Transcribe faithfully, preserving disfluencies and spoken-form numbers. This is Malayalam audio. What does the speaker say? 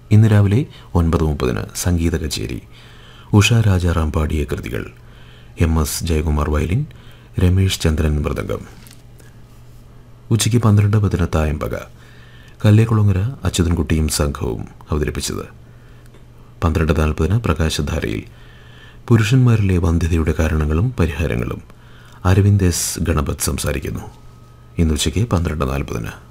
ഇന്ന് രാവിലെ ഒൻപത് മുപ്പതിന് സംഗീത കച്ചേരി. ഉഷ രാജാറാം പാടിയ കൃതികൾ. M S Jayakumar violin, Ramesh ചന്ദ്രൻ മൃദംഗം. ഉച്ചയ്ക്ക് പന്ത്രണ്ട് പതിന് തായമ്പക. കല്ലേക്കുളങ്ങര അച്യുതൻകുട്ടിയും സംഘവും അവതരിപ്പിച്ചത്. പന്ത്രണ്ട് നാൽപ്പതിന് പ്രകാശധാരയിൽ പുരുഷന്മാരിലെ വന്ധ്യതയുടെ കാരണങ്ങളും പരിഹാരങ്ങളും. അരവിന്ദ് എസ് ഗണപത് സംസാരിക്കുന്നു. ഇന്നുച്ചയ്ക്ക് പന്ത്രണ്ട് നാൽപ്പതിന്.